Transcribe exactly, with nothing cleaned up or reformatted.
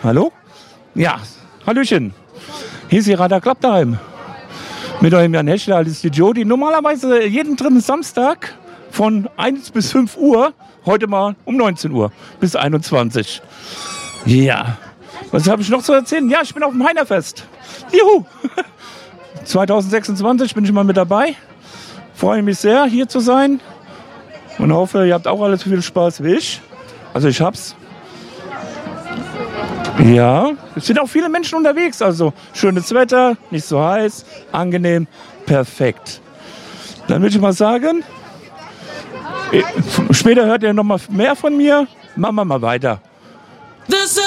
Hallo? Ja, Hallöchen. Hier ist die Radar Klappdaheim. Mit eurem Jan Heschler, das ist die Jodi. Normalerweise jeden dritten Samstag von eins bis fünf Uhr. Heute mal um neunzehn Uhr bis einundzwanzig. Ja. Was habe ich noch zu erzählen? Ja, ich bin auf dem Heinerfest. Juhu! zwanzig sechsundzwanzig bin ich mal mit dabei. Freue mich sehr, hier zu sein. Und hoffe, ihr habt auch alle so viel Spaß wie ich. Also ich hab's. Ja, es sind auch viele Menschen unterwegs. Also schönes Wetter, nicht so heiß, angenehm, perfekt. Dann würde ich mal sagen, später hört ihr noch mal mehr von mir. Machen wir mal weiter. This